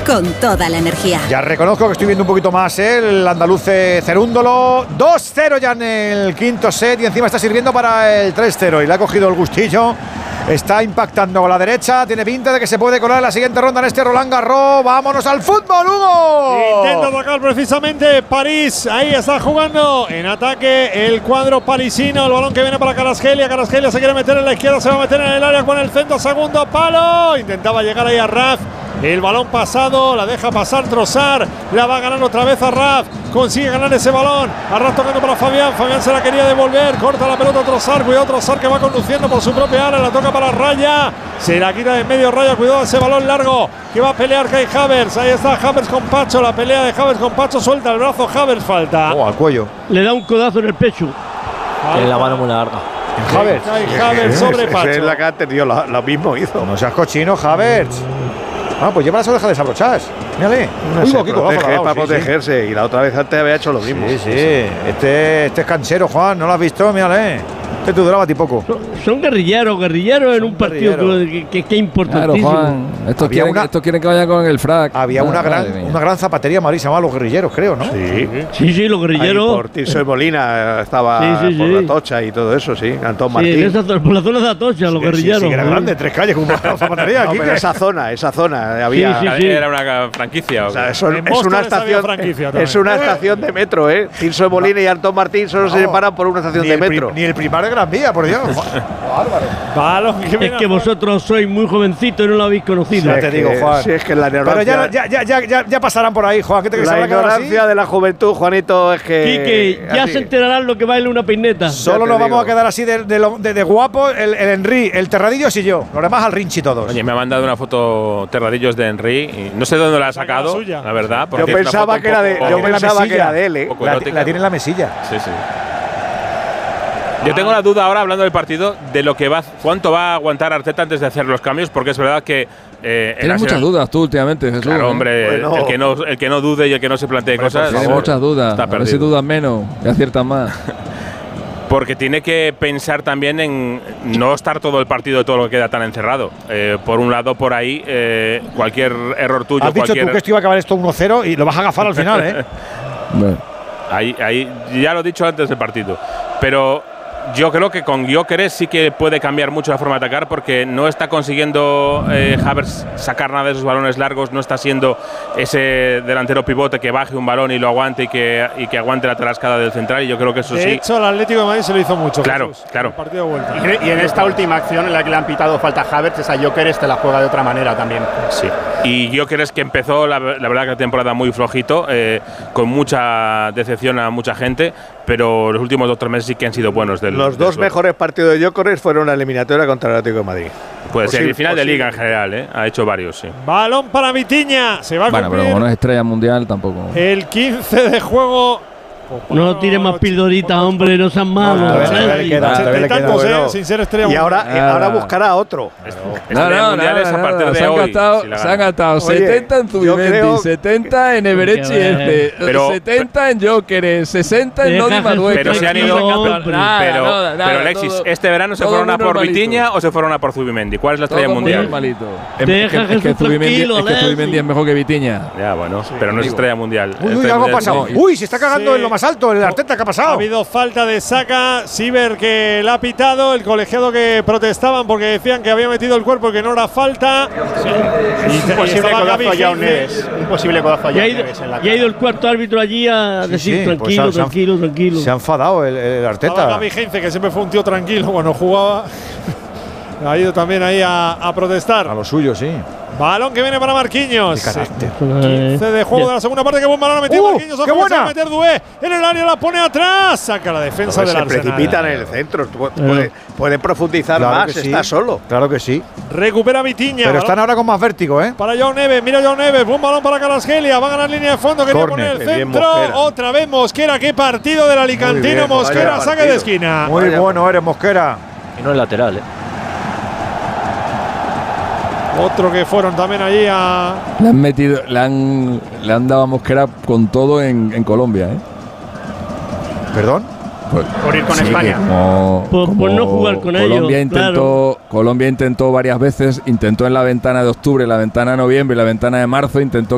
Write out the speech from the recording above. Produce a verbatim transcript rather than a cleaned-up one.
con toda la energía. Ya reconozco que estoy viendo un poquito más, ¿eh? El andaluz Cerúndolo. dos cero ya en el quinto set y encima está sirviendo para el tres cero y le ha cogido el gustillo. Está impactando con la derecha. Tiene pinta de que se puede colar en la siguiente ronda en este Roland Garros. ¡Vámonos al fútbol, Hugo! Intenta atacar precisamente París. Ahí está jugando en ataque el cuadro parisino. El balón que viene para Kvaratskhelia. Kvaratskhelia se quiere meter en la izquierda. Se va a meter en el área con el centro. Segundo palo. Intentaba llegar ahí a Raf. El balón pasado, la deja pasar Trossard, la va a ganar otra vez a Raf, consigue ganar ese balón, a Raf tocando para Fabián, Fabián se la quería devolver, corta la pelota Trossard, cuidado Trossard que va conduciendo por su propia área, la toca para Raya, se la quita de medio Raya, cuidado ese balón largo, que va a pelear Kai Havertz, ahí está Havertz con Pacho, la pelea de Havertz con Pacho, suelta el brazo, Havertz falta. Oh, al cuello. Le da un codazo en el pecho. Tiene la mano muy larga. Havertz. Kai Havertz sobre Pacho. Es la que ha tenido, lo, lo mismo hizo. No seas cochino, Havertz. Ah, pues lleva las orejas desabrochadas. Mírale. No Uy, se Kiko, protege dado, para sí, protegerse. sí. Y la otra vez antes había hecho lo mismo. Sí, sí. Este, este es canchero, Juan. ¿No lo has visto? Mírale. Este te duraba a ti poco. Son, son guerrilleros, guerrilleros en un partido que, que, que es importantísimo. Claro, Juan. Estos quieren, una, estos quieren que vayan con el frac. Había ah, una, gran, una gran zapatería en Madrid, se llamaba Los Guerrilleros, creo, ¿no? Sí. Sí, sí, los guerrilleros. Ahí por Tirso de Molina estaba sí, sí, por sí. la Tocha y todo eso, sí. Antón Martín. Sí, en esa, por la zona de Atocha, los Sí, guerrilleros. sí, sí, era ¿no? grande, tres calles, como una zapatería. No, aquí, pero que- esa zona, esa zona había. Sí, sí, sí. Era una franquicia. O sea, ¿o eso En es Móstoles una había estación. franquicia Es también. una estación de metro, ¿eh? Tirso de Molina y Antón Martín solo se No. separan por una estación ni de el pri- metro. Ni el primar de Gran Vía, por Dios. Bárbaro. Balón que Es viene que a- vosotros sois muy jovencitos y no lo habéis conocido. Ya Es te que- digo, Juan. Sí, es que la Pero ignorancia. ya, ya, ya, ya, ya pasarán por ahí, Juan. ¿Qué te crees? La ¿Se van a quedar así? ignorancia de la juventud, Juanito, es que. Quique, ya así. se enterarán lo que baila una peineta. Solo te nos vamos digo. a quedar así de, de, lo- de- de guapo el, el Henry, el Terradillos y yo. Los demás al Rinchi todos. Oye, me ha mandado una foto Terradillos de Henry. Y no sé de dónde la ha sacado, suya. la verdad. Yo porque es una pensaba foto que era de. un poco- Yo Tiene la pensaba que mesilla. era de él, ¿eh? poco la, erótica. la tiene en la mesilla. Sí, sí. Yo tengo la duda ahora, hablando del partido, de lo que va, cuánto va a aguantar Arteta antes de hacer los cambios, porque es verdad que… Eh, el Tienes muchas Arsenal- dudas tú últimamente, Jesús. Claro, ¿eh? hombre, Bueno. el, que no, el que no dude y el que no se plantee Hombre, cosas… por Tienes favor, muchas dudas. está A ver si perdido. dudas menos y aciertas más. Porque tiene que pensar también en no estar todo el partido, todo lo que queda tan encerrado. Eh, por un lado, por ahí, eh, cualquier error tuyo… Has dicho cualquier, tú que esto iba a acabar esto uno cero y lo vas a agafar al final, ¿eh? Bueno, Ahí, ahí, ya lo he dicho antes del partido. Pero yo creo que con Gyökeres sí que puede cambiar mucho la forma de atacar, porque no está consiguiendo eh, Havertz sacar nada de esos balones largos, no está siendo ese delantero pivote que baje un balón y lo aguante y que, y que aguante la tarascada del central, y yo creo que eso De sí… hecho, el Atlético de Madrid se lo hizo mucho. Claro, Jesús, claro. el partido de vuelta. Y, cre- y en esta última acción en la que le han pitado falta a Havertz, esa Gyökeres te la juega de otra manera también. Sí. Y Gyökeres, que empezó la, la verdad que la temporada muy flojito, eh, con mucha decepción a mucha gente, pero los últimos dos o tres meses sí que han sido buenos. Del, Los del dos suelo. mejores partidos de Gyökeres fueron la eliminatoria contra el Atlético de Madrid. Puede ser, y Posible, el final de posible. liga en general, ¿eh? Ha hecho varios, sí. Balón para Vitiña. Se va a bueno, pero cumplir como no es estrella mundial tampoco. el quince de juego. No tires más pildoritas, hombre, no sean malos. todavía- ¿sabes? todavía le queda, Ochenta todavía y le queda. tantos, Bueno. eh, sin ser estrella Y ahora, mundial. y ahora Nada. buscará otro. Estrella mundiales a partir de se han hoy, gastado, si la se han ganan. gastado Oye, setenta en yo Zubimendi, creo- setenta en Everechi Porque, este, pero- setenta en Gyökeres, sesenta en Deja Nodi Jesús Madueca. Pero se han ido. Hombre. Nada, pero, nada, nada, pero Alexis, todo- ¿este verano se todo fueron a muy por normalito. Vitiña o se fueron a por Zubimendi? ¿Cuál es la estrella Todo muy mundial? normalito. Es Deja que- a es que Jesús Zubimendi tranquilo, es que Alexis. Zubimendi es mejor que Vitiña. Ya, bueno, pero no es digo. estrella mundial. Uy, uy, Estrella algo ha mundial pasado. no. Uy, se está cagando Sí. en lo más alto, el Arteta, ¿qué ha Ha pasado? habido falta de Saka, Siver que la ha pitado, el colegiado que protestaban porque decían que había metido el cuerpo y que no era falta. Un y posible estaba Gaby codazo a Joao Heinze. Neves. Un posible codazo a Ya ha Joao ido, Neves en la ya ha ido cara. el cuarto árbitro allí a Sí, decir sí, pues tranquilo, se han- tranquilo, tranquilo. Se ha enfadado el, el Estaba Arteta. Gaby Heinze, que siempre fue un tío tranquilo cuando jugaba. Ha ido también ahí a, a protestar. A lo suyo, sí. Balón que viene para Marquinhos. Qué carácter. quince de juego de la segunda parte. Qué buen balón ha metido ¡Uh, Marquinhos. qué Ojo, que se va buena! a meter Doué en el área, la pone atrás. Saca la defensa Entonces del se Arsenal. precipitan en el centro. Pu- Puede, puede profundizar Claro más, que sí. está solo. Claro que sí. Recupera Vitiña. Pero balón están ahora con más vértigo, ¿eh? para Joao Neves, mira Joao Neves, buen balón para Kvaratskhelia, va a ganar línea de fondo, quería Córner. poner el Qué bien centro, Mosquera. otra vez Mosquera, qué partido del alicantino, bien, Mosquera, vaya saque partido. de esquina. Muy Vaya. bueno eres, Mosquera. Y no es lateral, ¿eh? Otro que fueron también allí a… Le han metido, le han, le han dado a Mosquera con todo en, en Colombia, ¿eh? ¿Perdón? Pues, Por ir con sí, España. que Como, Por- por como no jugar con Colombia ellos, intentó, Colombia intentó varias veces, intentó en la ventana de octubre, la ventana de noviembre y la ventana de marzo, intentó